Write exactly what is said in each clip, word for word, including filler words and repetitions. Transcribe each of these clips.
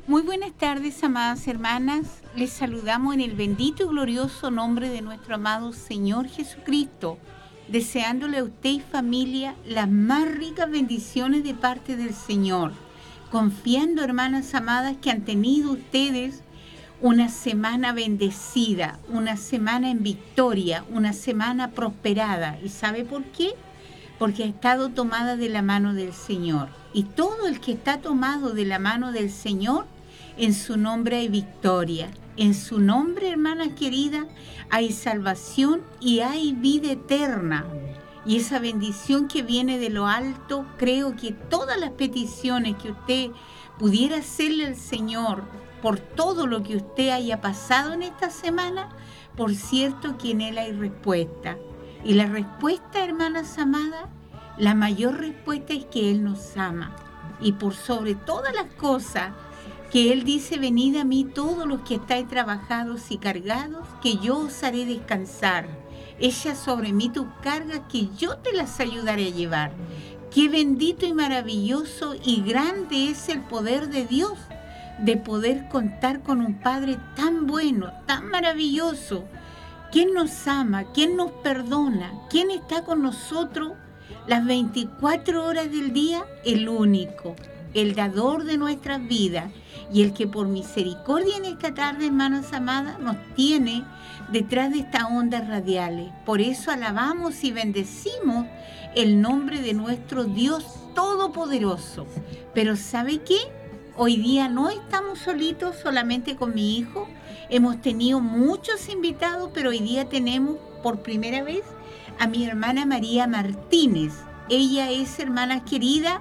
Muy buenas tardes, amadas hermanas. Les saludamos en el bendito y glorioso nombre de nuestro amado Señor Jesucristo, deseándole a usted y familia las más ricas bendiciones de parte del Señor, confiando, hermanas amadas, que han tenido ustedes una semana bendecida, una semana en victoria, una semana prosperada. ¿Y sabe por qué? Porque ha estado tomada de la mano del Señor. Y todo el que está tomado de la mano del Señor, en su nombre hay victoria. En su nombre, hermanas queridas, hay salvación y hay vida eterna. Y esa bendición que viene de lo alto, creo que todas las peticiones que usted pudiera hacerle al Señor por todo lo que usted haya pasado en esta semana, por cierto que en Él hay respuesta. Y la respuesta, hermanas amadas, la mayor respuesta es que Él nos ama. Y por sobre todas las cosas, que Él dice: venid a mí todos los que estáis trabajados y cargados, que yo os haré descansar. Echa sobre mí tus cargas, que yo te las ayudaré a llevar. Qué bendito y maravilloso y grande es el poder de Dios, de poder contar con un Padre tan bueno, tan maravilloso. ¿Quién nos ama? ¿Quién nos perdona? ¿Quién está con nosotros las veinticuatro horas del día? El único, el dador de nuestras vidas, y el que por misericordia en esta tarde, hermanas amadas, nos tiene detrás de estas ondas radiales. Por eso alabamos y bendecimos el nombre de nuestro Dios Todopoderoso. Pero ¿sabe qué? Hoy día no estamos solitos, solamente con mi hijo. Hemos tenido muchos invitados, pero hoy día tenemos por primera vez a mi hermana María Martínez. Ella es, hermana querida,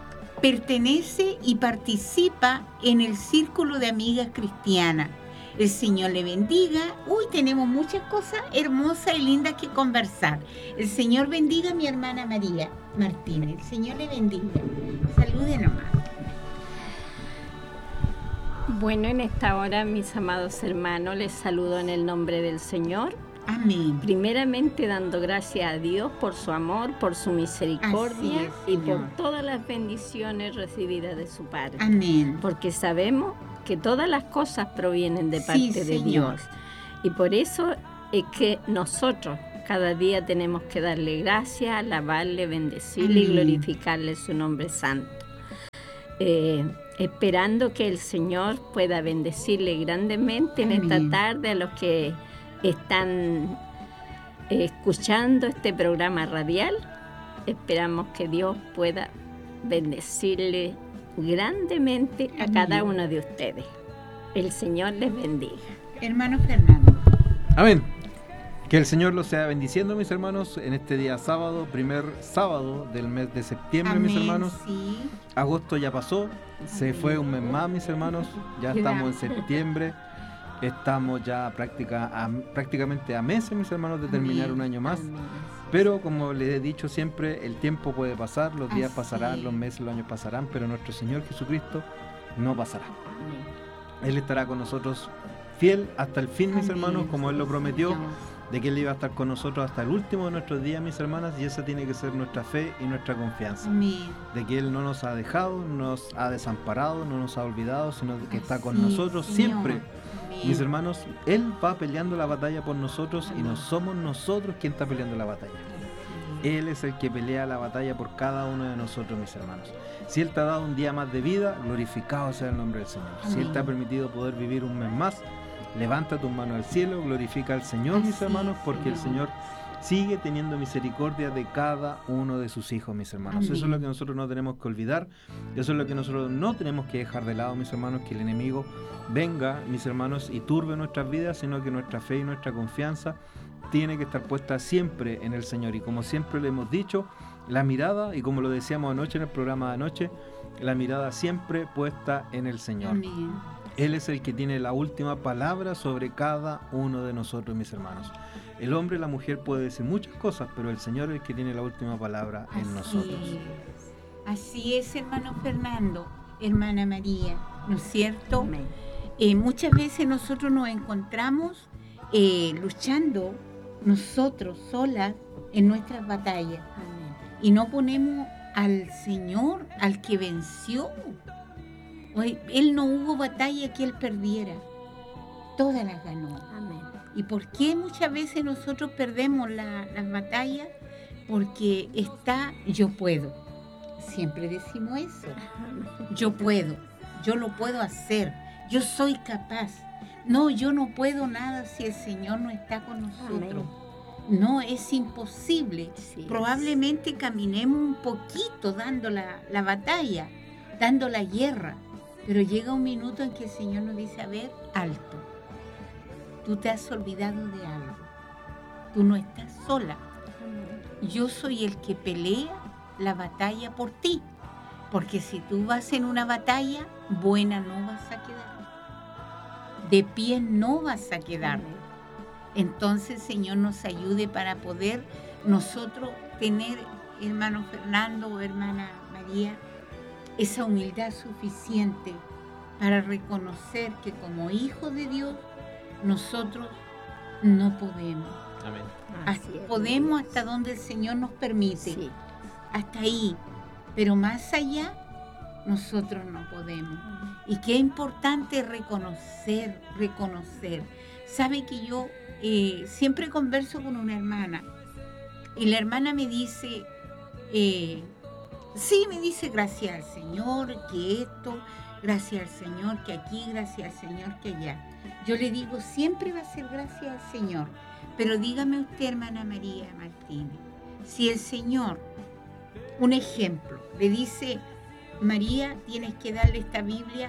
pertenece y participa en el Círculo de Amigas Cristianas. El Señor le bendiga. Uy, tenemos muchas cosas hermosas y lindas que conversar. El Señor bendiga a mi hermana María Martínez. El Señor le bendiga. Salude nomás. Bueno, en esta hora, mis amados hermanos, les saludo en el nombre del Señor. Amén. Primeramente dando gracias a Dios por su amor, por su misericordia es, y por todas las bendiciones recibidas de su Padre. Amén. Porque sabemos que todas las cosas provienen de parte Sí, de Señor. Dios. Y por eso es que nosotros cada día tenemos que darle gracias, alabarle, bendecirle Amén. y glorificarle su nombre santo. Eh, esperando que el Señor pueda bendecirle grandemente en Amén. esta tarde a los que están eh, escuchando este programa radial. Esperamos que Dios pueda bendecirle grandemente a Amén. cada uno de ustedes. El Señor les bendiga. Hermano Fernando. Amén. Que el Señor los sea bendiciendo, mis hermanos, en este día sábado, primer sábado del mes de septiembre, Amén, mis hermanos. sí. Agosto ya pasó, se Amén. fue un mes más, mis hermanos. Ya estamos en septiembre. Estamos ya práctica, a, prácticamente a meses, mis hermanos, de terminar Amén. un año más. Amén. Pero como les he dicho siempre, el tiempo puede pasar, los días Así pasarán, es. los meses, los años pasarán, pero nuestro Señor Jesucristo no pasará. Él estará con nosotros fiel hasta el fin, mis Amén, hermanos, como Él lo prometió, Señor. de que Él iba a estar con nosotros hasta el último de nuestros días, mis hermanas, y esa tiene que ser nuestra fe y nuestra confianza. Amén. De que Él no nos ha dejado, no nos ha desamparado, no nos ha olvidado, sino que está con Así es, nosotros Señor. siempre. Amén. Mis hermanos, Él va peleando la batalla por nosotros y no somos nosotros quien está peleando la batalla. Él es el que pelea la batalla por cada uno de nosotros, mis hermanos. Si Él te ha dado un día más de vida, glorificado sea el nombre del Señor. Si Él te ha permitido poder vivir un mes más, levanta tus manos al cielo, glorifica al Señor, mis Así hermanos, es, porque el Señor. Señor sigue teniendo misericordia de cada uno de sus hijos, mis hermanos. Amén. Eso es lo que nosotros no tenemos que olvidar. Eso es lo que nosotros no tenemos que dejar de lado, mis hermanos, que el enemigo venga, mis hermanos, y turbe nuestras vidas, sino que nuestra fe y nuestra confianza tiene que estar puesta siempre en el Señor. Y como siempre le hemos dicho, la mirada, y como lo decíamos anoche en el programa de anoche, la mirada siempre puesta en el Señor. Amén. Él es el que tiene la última palabra sobre cada uno de nosotros, mis hermanos. El hombre y la mujer puede decir muchas cosas, pero el Señor es el que tiene la última palabra en Así nosotros. es. Así es, hermano Fernando, hermana María, ¿no es cierto? Amén. Eh, muchas veces nosotros nos encontramos eh, luchando nosotros solas en nuestras batallas y no ponemos al Señor, al que venció. Hoy, él no hubo batalla que él perdiera. Todas las ganó. Amén. ¿Y por qué muchas veces nosotros perdemos la, las batallas? Porque está yo puedo. Siempre decimos eso. Yo puedo. Yo lo puedo hacer. Yo soy capaz. No, yo no puedo nada si el Señor no está con nosotros. Amén. No, es imposible. Sí, probablemente es. Caminemos un poquito dando la, la batalla, dando la guerra. Pero llega un minuto en que el Señor nos dice, a ver, alto. Tú te has olvidado de algo. Tú no estás sola. Yo soy el que pelea la batalla por ti. Porque si tú vas en una batalla, buena no vas a quedar. De pie no vas a quedar. Entonces, Señor, nos ayude para poder nosotros tener, hermano Fernando o hermana María, esa humildad suficiente para reconocer que como hijos de Dios, nosotros no podemos. Amén. Hasta, podemos hasta donde el Señor nos permite. Sí. Hasta ahí. Pero más allá, nosotros no podemos. Y qué importante reconocer, reconocer. Sabe que yo eh, siempre converso con una hermana. Y la hermana me dice, eh, sí, me dice, gracias al Señor que esto, gracias al Señor que aquí, gracias al Señor que allá. Yo le digo, siempre va a ser gracias al Señor. Pero dígame usted, hermana María Martínez, si el Señor, un ejemplo, le dice, María, tienes que darle esta Biblia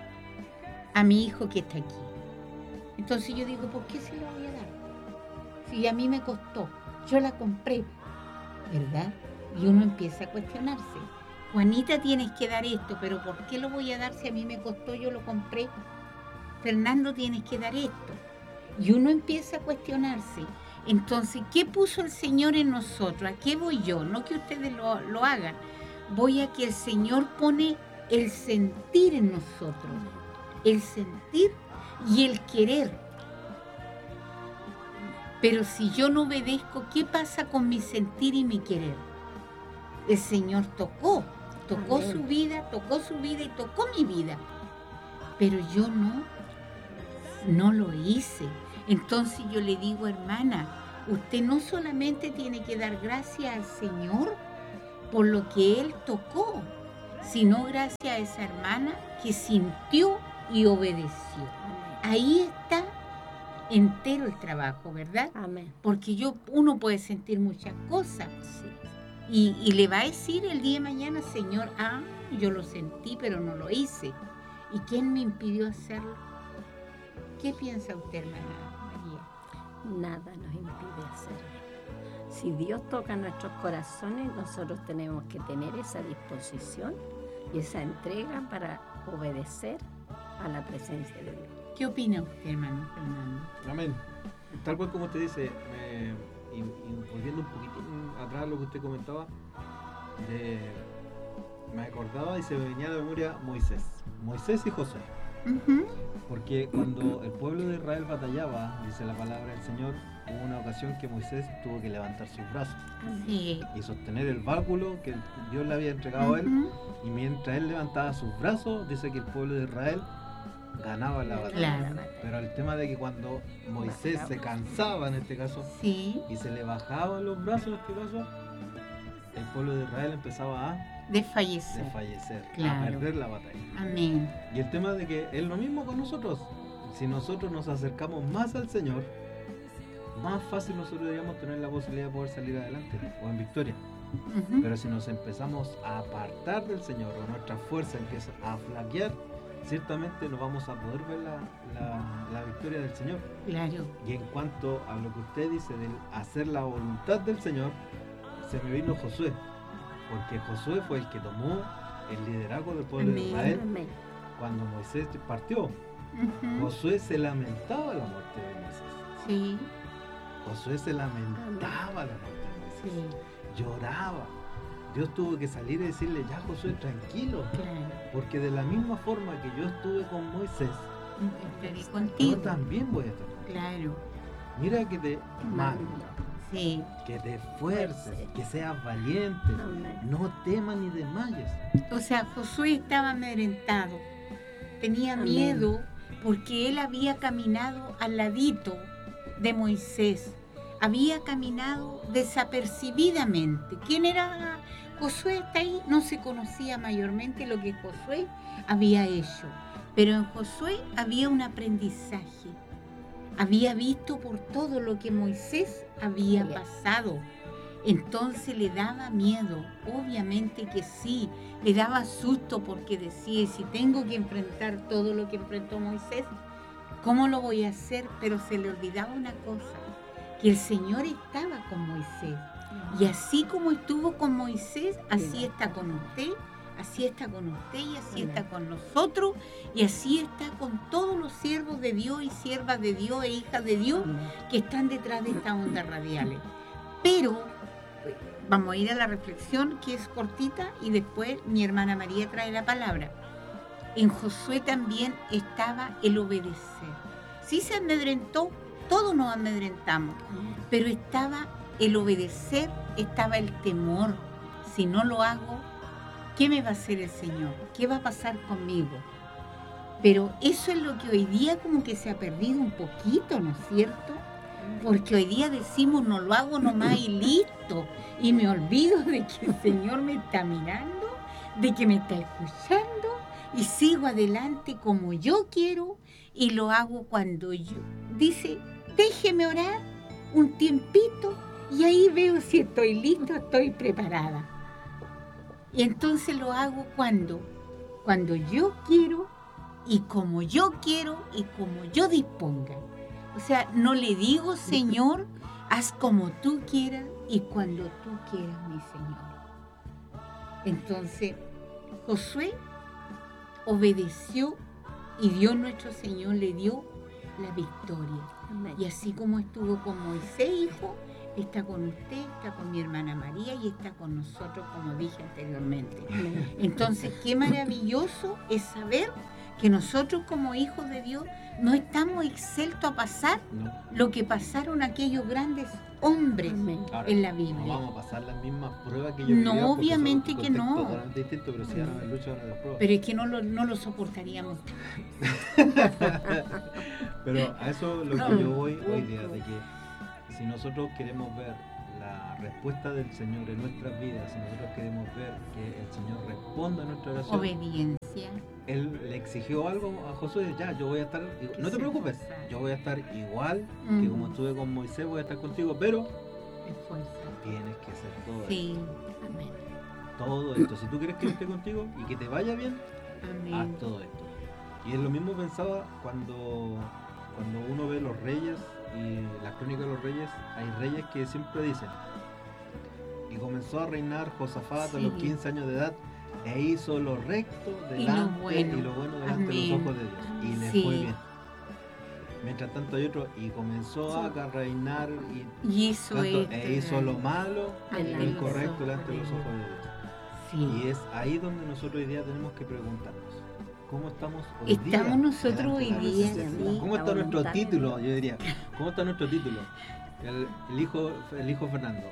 a mi hijo que está aquí. Entonces yo digo, ¿por qué se la voy a dar? Si a mí me costó, yo la compré, ¿verdad? Y uno empieza a cuestionarse. Juanita, tienes que dar esto, pero ¿por qué lo voy a dar si a mí me costó, yo lo compré? Fernando, tienes que dar esto. Y uno empieza a cuestionarse. Entonces, ¿qué puso el Señor en nosotros? ¿A qué voy yo? No que ustedes lo, lo hagan. Voy a que el Señor pone el sentir en nosotros. El sentir y el querer. Pero si yo no obedezco, ¿qué pasa con mi sentir y mi querer? El Señor tocó. Tocó Amén. Su vida, tocó su vida y tocó mi vida. Pero yo no, no lo hice. Entonces yo le digo, hermana, usted no solamente tiene que dar gracias al Señor por lo que Él tocó, sino gracias a esa hermana que sintió y obedeció. Amén. Ahí está entero el trabajo, ¿verdad? Amén. Porque yo, uno puede sentir muchas cosas. Sí. Y, y le va a decir el día de mañana, Señor, ah, yo lo sentí, pero no lo hice. ¿Y quién me impidió hacerlo? ¿Qué piensa usted, hermana María? Nada nos impide hacerlo. Si Dios toca nuestros corazones, nosotros tenemos que tener esa disposición y esa entrega para obedecer a la presencia de Dios. ¿Qué opina usted, hermano Fernando? Amén. Tal cual como usted dice, me, y, y volviendo un poquitín atrás a lo que usted comentaba, de, me acordaba y se me venía a la memoria Moisés. Moisés y Josué. Uh-huh. Porque cuando el pueblo de Israel batallaba, dice la palabra del Señor, hubo una ocasión que Moisés tuvo que levantar sus brazos sí. y sostener el báculo que Dios le había entregado uh-huh. a él, y mientras él levantaba sus brazos, dice que el pueblo de Israel ganaba la batalla. Claro. Pero el tema de que cuando Moisés se cansaba en este caso sí. y se le bajaban los brazos en este caso, el pueblo de Israel empezaba a desfallecer, desfallecer claro. a perder la batalla. Amén. Y el tema de que es lo mismo con nosotros. Si nosotros nos acercamos más al Señor, más fácil nosotros deberíamos tener la posibilidad de poder salir adelante o en victoria. Uh-huh. Pero si nos empezamos a apartar del Señor o nuestra fuerza empieza a flaquear, ciertamente no vamos a poder ver la, la, la victoria del Señor. Claro. Y en cuanto a lo que usted dice de hacer la voluntad del Señor, se me vino Josué, porque Josué fue el que tomó el liderazgo del pueblo Amén. De Israel Amén. Cuando Moisés partió. Uh-huh. Josué se lamentaba la muerte de Moisés. Sí. Josué se lamentaba Amén. La muerte de Moisés. Sí. Lloraba. Dios tuvo que salir y decirle, ya Josué, tranquilo. Claro. Porque de la misma forma que yo estuve con Moisés, estaré contigo. Yo también voy a estar contigo. Claro. Mira que te mando. Sí. Que te esfuerces, que seas valiente, no temas ni desmayes. O sea, Josué estaba amedrentado, tenía Amén. miedo porque él había caminado al ladito de Moisés, había caminado desapercibidamente. ¿Quién era Josué? Está ahí, no se conocía mayormente lo que Josué había hecho, pero en Josué había un aprendizaje. Había visto por todo lo que Moisés había pasado. Entonces le daba miedo, obviamente que sí, le daba susto porque decía, si tengo que enfrentar todo lo que enfrentó Moisés, ¿cómo lo voy a hacer? Pero se le olvidaba una cosa, que el Señor estaba con Moisés. Y así como estuvo con Moisés, así está con usted, así está con usted y así está con nosotros y así está con todos los siervos de Dios y siervas de Dios e hijas de Dios que están detrás de estas ondas radiales. Pero vamos a ir a la reflexión, que es cortita, y después mi hermana María trae la palabra. En Josué también estaba el obedecer. Sí se amedrentó, todos nos amedrentamos, pero estaba el obedecer, estaba el temor. Si no lo hago, ¿qué me va a hacer el Señor? ¿Qué va a pasar conmigo? Pero eso es lo que hoy día como que se ha perdido un poquito, ¿no es cierto? Porque hoy día decimos, no lo hago nomás y listo. Y me olvido de que el Señor me está mirando, de que me está escuchando, y sigo adelante como yo quiero y lo hago cuando yo. Dice, déjeme orar un tiempito y ahí veo si estoy listo, estoy preparada. Y entonces lo hago cuando, cuando yo quiero y como yo quiero y como yo disponga. O sea, no le digo, Señor, haz como tú quieras y cuando tú quieras, mi Señor. Entonces, Josué obedeció y Dios nuestro Señor le dio la victoria. Amén. Y así como estuvo con Moisés, hijo, está con usted, está con mi hermana María y está con nosotros, como dije anteriormente. Amén. Entonces, qué maravilloso es saber que nosotros como hijos de Dios no estamos exentos a pasar No. lo que pasaron aquellos grandes hombres Amén. Ahora, en la no Biblia. vamos a pasar las mismas pruebas que ellos No, vivieron, porque obviamente son que no. contextos totalmente distintos, pero sí van a haber luchas, van a haber pruebas. Pero es que no lo, no lo soportaríamos. Pero a eso lo No. que yo voy hoy día, de que si nosotros queremos ver la respuesta del Señor en nuestras vidas, si nosotros queremos ver que el Señor responda a nuestra oración, Obediencia. Él le exigió algo a Josué, ya, yo voy a estar, no te preocupes, yo voy a estar igual que Mm. como estuve con Moisés, voy a estar contigo, pero Esfuerzo. tienes que hacer todo Sí. Amén. esto, todo esto. Si tú quieres que yo esté contigo y que te vaya bien, Amén. haz todo esto. Y es lo mismo pensaba cuando, cuando uno ve los reyes y las crónicas de los reyes, hay reyes que siempre dicen, y comenzó a reinar Josafat a los Sí. quince años de edad, e hizo lo recto Y lo delante bueno. y lo bueno delante de Amén. los ojos de Dios. Y le Sí. fue bien. Mientras tanto hay otro, y comenzó a reinar y, Y eso tanto, es. e hizo lo malo y Delante lo de los incorrecto ojos delante de de los Dios. ojos de Dios. Sí. Y es ahí donde nosotros hoy día tenemos que preguntarnos, ¿cómo estamos hoy día? Estamos nosotros delante hoy de la día, presencia de sí. Dios? ¿Cómo La está nuestro voluntad de título? Dios. Yo diría, ¿cómo está nuestro título? El, el hijo, el hijo Fernando.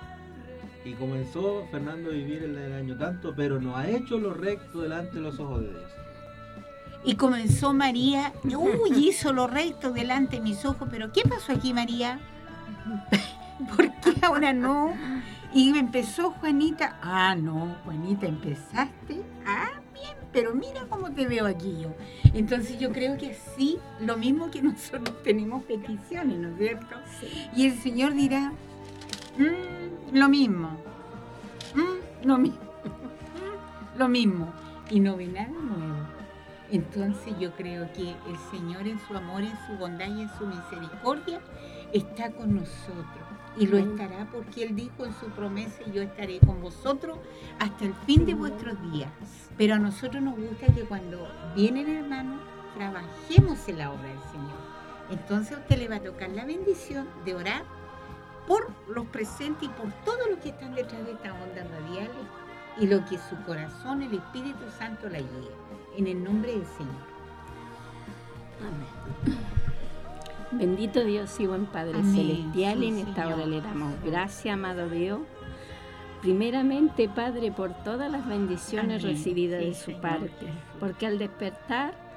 Y comenzó Fernando a vivir en el año tanto, pero no ha hecho lo recto delante de los ojos de Dios. Y comenzó María, uy, hizo lo recto delante de mis ojos, pero ¿qué pasó aquí, María? ¿Por qué ahora no? Y empezó Juanita, ah, no, Juanita, empezaste, ah, bien, pero mira cómo te veo aquí yo. Entonces yo creo que sí, lo mismo que nosotros tenemos peticiones, ¿no es cierto? Y el Señor dirá, "Mm, lo mismo, mm, lo mismo, mm, lo mismo", y no ve nada nuevo. Entonces yo creo que el Señor en su amor, en su bondad y en su misericordia está con nosotros. Y lo estará porque Él dijo en su promesa, yo estaré con vosotros hasta el fin de vuestros días. Pero a nosotros nos gusta que cuando vienen hermanos, trabajemos en la obra del Señor. Entonces a usted le va a tocar la bendición de orar por los presentes y por todos los que están detrás de estas ondas radiales y lo que su corazón, el Espíritu Santo la guía. En el nombre del Señor. Amén. Bendito Dios y buen Padre Amén. Celestial, Sí, en esta Señor. hora le damos gracias, amado Dios. Primeramente, Padre, por todas las bendiciones Amén. recibidas Sí, de su Señor. parte, porque al despertar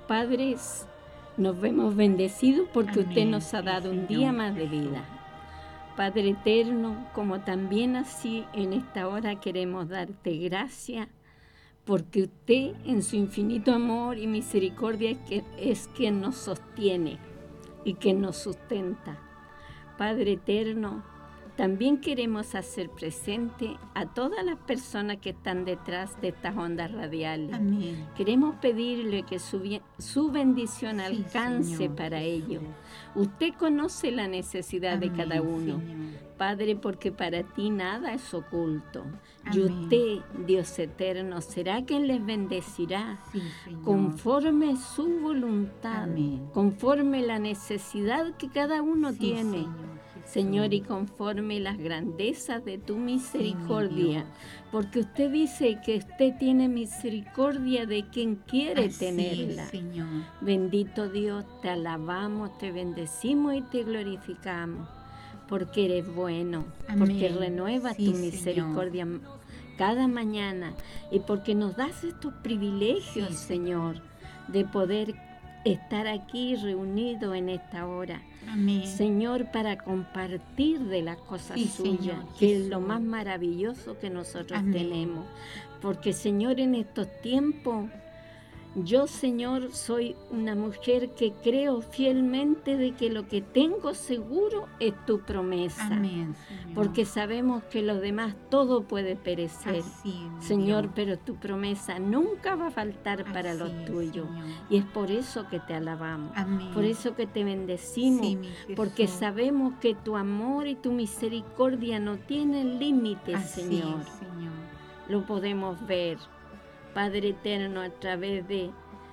Padres, nos vemos bendecidos porque Amén, usted nos ha sí, dado un Señor. día más de vida. Padre eterno, como también así en esta hora queremos darte gracias porque usted en su infinito amor y misericordia es, que, es quien nos sostiene y quien nos sustenta. Padre eterno, también queremos hacer presente a todas las personas que están detrás de estas ondas radiales. Amén. Queremos pedirle que su, bien- su bendición Sí, Alcance Señor para Jesús. ellos. Usted conoce la necesidad de Amén, cada uno. Señor. Padre, porque para ti nada es oculto. Y Amén. usted, Dios eterno, será quien les bendecirá Sí, Señor. conforme su voluntad, Amén. conforme la necesidad que cada uno Sí, tiene. Señor Jesús. Señor, y conforme las grandezas de tu Sí, mi misericordia, Dios. porque usted dice que usted tiene misericordia de quien quiere Así tenerla. es, Señor. Bendito Dios, te alabamos, te bendecimos y te glorificamos, porque eres bueno, Amén. porque renuevas Sí, tu Señor. misericordia cada mañana y porque nos das estos privilegios, Sí, Señor, de poder estar aquí reunidos en esta hora. Amén. Señor, para compartir de las cosas Sí, suyas, Señor que es Jesús. lo más maravilloso que nosotros Amén. tenemos. Porque, Señor, en estos tiempos, yo, Señor, soy una mujer que creo fielmente de que lo que tengo seguro es tu promesa. Amén, Señor. Porque sabemos que lo demás todo puede perecer. Así es, mi Señor, Dios. pero tu promesa nunca va a faltar para Así los es, tuyos. Señor. Y es por eso que te alabamos. Amén. Por eso que te bendecimos, Sí, mi Jesús. porque sabemos que tu amor y tu misericordia no tienen límites, Así Señor. es, Señor. Lo podemos ver, Padre eterno, a través de,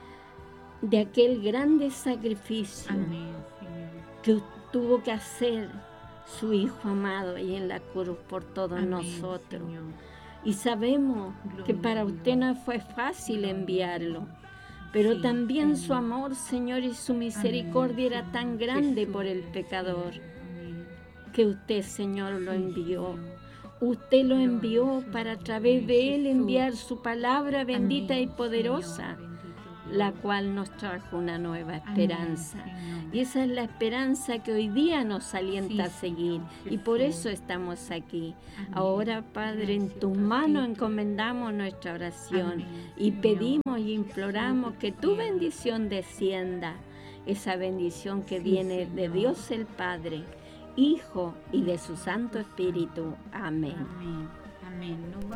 de aquel grande sacrificio Amén, Señor. que tuvo que hacer su Hijo amado ahí en la cruz por todos Amén, nosotros. Señor. Y sabemos que Gloria para a usted Dios. no fue fácil enviarlo, pero Sí, también su Señor. amor, Señor, y su misericordia Amén, era Señor tan grande Jesús. por el pecador Amén. que usted, Señor, lo Sí, envió. Señor. Usted lo Gloria, envió Señor, para a través gloria, de él Jesús. enviar su palabra bendita Amén, y poderosa, Señor, bendito la Dios. cual nos trajo una nueva Amén, esperanza. Señor. Y esa es la esperanza que hoy día nos alienta Sí, a seguir. Señor Y por Jesús. eso estamos aquí. Amén. Ahora, Padre, en Gracias, tus manos papito. encomendamos nuestra oración Amén, y Señor. pedimos y imploramos Jesús, que te tu quiero. bendición descienda, esa bendición que Sí, viene de Señor. Dios el Padre, Hijo y de su Santo Espíritu. Amén. Amén. Amén. Nos vamos.